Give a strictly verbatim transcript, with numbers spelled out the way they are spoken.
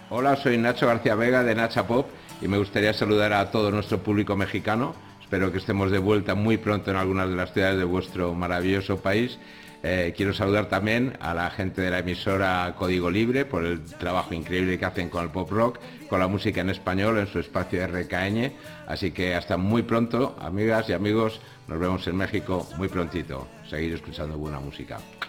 Hola, soy Nacho García Vega de Nacha Pop y me gustaría saludar a todo nuestro público mexicano. Espero que estemos de vuelta muy pronto en algunas de las ciudades de vuestro maravilloso país. Eh, quiero saludar también a la gente de la emisora Código Libre por el trabajo increíble que hacen con el pop rock, con la música en español en su espacio R K N. Así que hasta muy pronto, amigas y amigos. Nos vemos en México muy prontito. Seguir escuchando buena música.